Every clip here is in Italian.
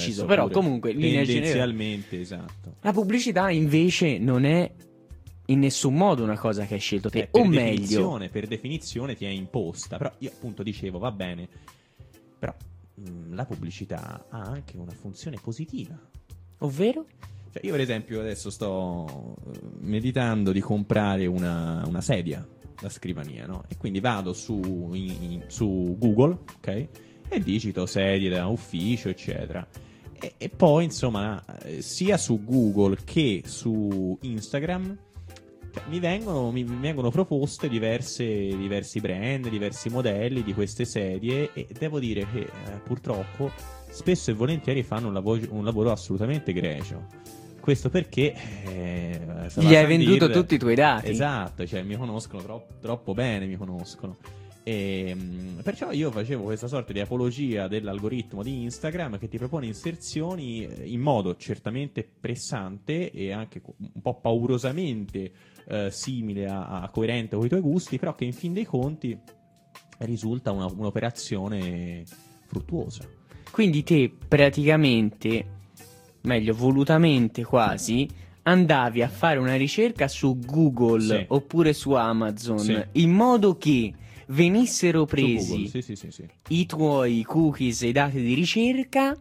preciso, però comunque linea generale. Tendenzialmente, esatto. La pubblicità invece non è in nessun modo una cosa che hai scelto te, o meglio, Per definizione ti è imposta, però io appunto dicevo, va bene, però la pubblicità ha anche una funzione positiva. ovvero? Cioè, io per esempio adesso sto meditando di comprare una sedia da scrivania, no? E quindi vado su Google, ok? E digito sedie da ufficio, eccetera. E poi, insomma, sia su Google che su Instagram, cioè, mi vengono proposte diversi brand, diversi modelli di queste sedie, e devo dire che purtroppo spesso e volentieri fanno un lavoro assolutamente egregio. Questo perché gli hai venduto tutti i tuoi dati. Esatto, cioè mi conoscono troppo bene, mi conoscono. E perciò io facevo questa sorta di apologia dell'algoritmo di Instagram che ti propone inserzioni in modo certamente pressante e anche un po' paurosamente simile a coerente con i tuoi gusti, però che in fin dei conti risulta un'operazione fruttuosa. Quindi te praticamente, meglio volutamente quasi, andavi a fare una ricerca su Google, sì, oppure su Amazon, sì, in modo che venissero presi sì. i tuoi cookies e i dati di ricerca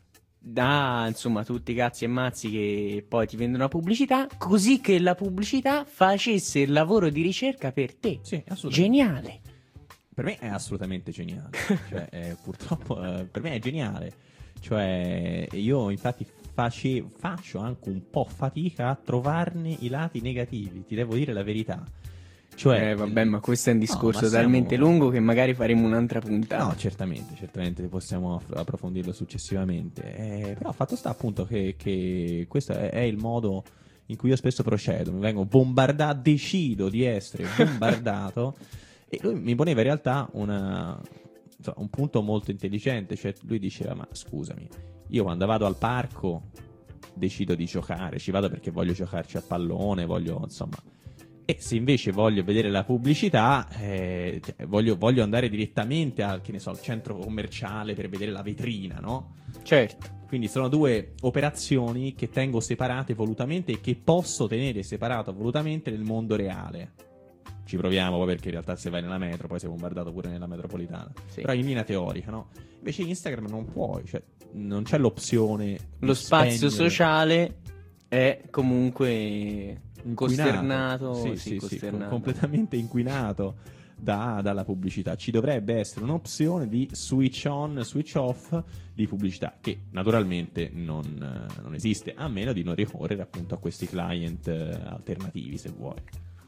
da, insomma, tutti i cazzi e mazzi che poi ti vendono la pubblicità, così che la pubblicità facesse il lavoro di ricerca per te. Sì, assolutamente. Geniale. Per me è assolutamente geniale. Cioè, purtroppo per me è geniale. Cioè, io infatti faccio anche un po' fatica a trovarne i lati negativi, ti devo dire la verità. Cioè, vabbè, ma questo è un discorso siamo talmente lungo che magari faremo un'altra puntata. No, certamente possiamo approfondirlo successivamente. Però fatto sta appunto che questo è il modo in cui io spesso procedo. Mi vengo bombardato, decido di essere bombardato. E lui mi poneva in realtà un punto molto intelligente. Cioè, lui diceva: ma scusami, io quando vado al parco decido di giocare, ci vado perché voglio giocarci a pallone, voglio, insomma. E se invece voglio vedere la pubblicità, voglio andare direttamente al centro commerciale per vedere la vetrina, no? Certo. Quindi sono due operazioni che tengo separate volutamente e che posso tenere separate volutamente nel mondo reale. Ci proviamo poi, perché in realtà se vai nella metro poi sei bombardato pure nella metropolitana. Sì. Però in linea teorica, no? Invece Instagram non puoi, cioè non c'è l'opzione. Lo spazio sociale è comunque costernato, costernato. Completamente inquinato dalla pubblicità. Ci dovrebbe essere un'opzione di switch on, switch off di pubblicità, che naturalmente non esiste, a meno di non ricorrere appunto a questi client alternativi, se vuoi.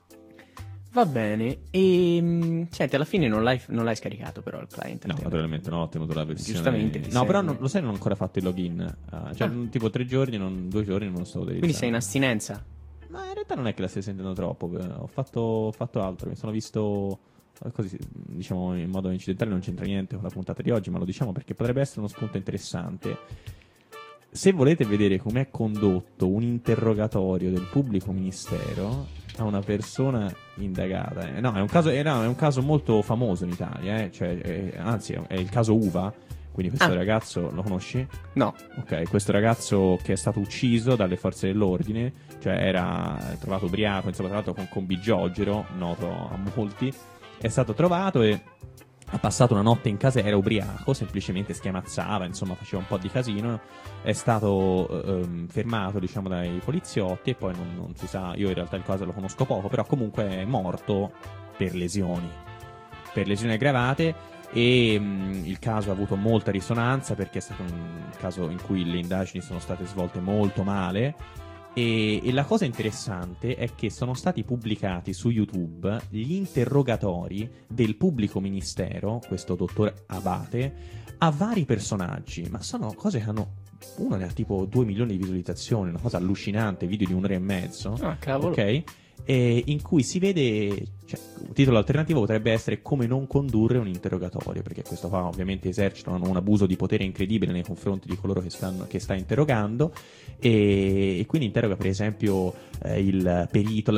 Va bene. E senti, alla fine non l'hai scaricato però il client? No, naturalmente no, ho tenuto la versione. Giustamente. No, però lo sai, non ho ancora fatto il login. Tipo 3 giorni, 2 giorni non lo sto utilizzando. Quindi sei in astinenza? Ma in realtà non è che la stai sentendo troppo. Ho fatto altro. Mi sono visto così, diciamo, in modo incidentale, non c'entra niente con la puntata di oggi, ma lo diciamo perché potrebbe essere uno spunto interessante. Se volete vedere com'è condotto un interrogatorio del pubblico ministero a una persona indagata, è un caso molto famoso in Italia, anzi è il caso Uva. Quindi questo ragazzo, lo conosci? No. Ok, questo ragazzo che è stato ucciso dalle forze dell'ordine, cioè era trovato ubriaco, insomma, tra l'altro con bigiogero, noto a molti, è stato trovato e ha passato una notte in casa, era ubriaco, semplicemente schiamazzava, insomma faceva un po' di casino, è stato fermato, diciamo, dai poliziotti e poi non si sa, io in realtà il caso lo conosco poco, però comunque è morto per lesioni aggravate. E il caso ha avuto molta risonanza perché è stato un caso in cui le indagini sono state svolte molto male e la cosa interessante è che sono stati pubblicati su YouTube gli interrogatori del pubblico ministero, questo dottor Abate, a vari personaggi, ma sono cose che hanno, uno ne ha tipo 2 milioni di visualizzazioni, una cosa allucinante, video di 1 ora e mezzo, cavolo. Ok? In cui si vede, cioè, un titolo alternativo potrebbe essere come non condurre un interrogatorio, perché questo qua ovviamente esercitano un abuso di potere incredibile nei confronti di coloro che sta interrogando e quindi interroga per esempio il perito,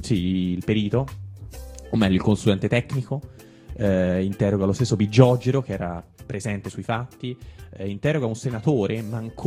o meglio il consulente tecnico, interroga lo stesso Bigiogero che era presente sui fatti, interroga un senatore, Manconi,